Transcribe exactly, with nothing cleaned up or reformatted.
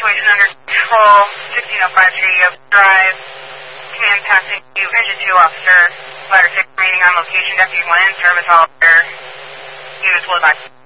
situation under control, sixteen oh five J Up Drive. Command passing to Engine two Officer. Ladder six remaining on location. Deputy one in service officer. Units will back.